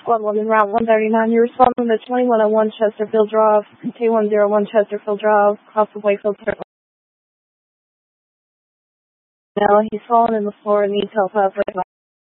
Squad 1 in Route 139. You're responding to 2101 Chesterfield Drive, T101 Chesterfield Drive, across the Wakefield Circle. Now, he's fallen in the floor and needs help.